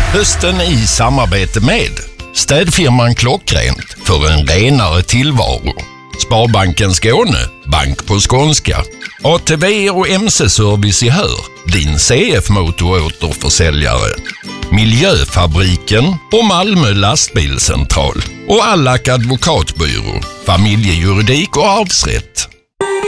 Hösten i samarbete med städfirman Klockrent för en renare tillvaro. Sparbanken Skåne, bank på skånska. ATV och MC-service i Hör, din CF-motoråterförsäljare. Miljöfabriken och Malmö lastbilscentral. Och Allak advokatbyrå, familjejuridik och arvsrätt.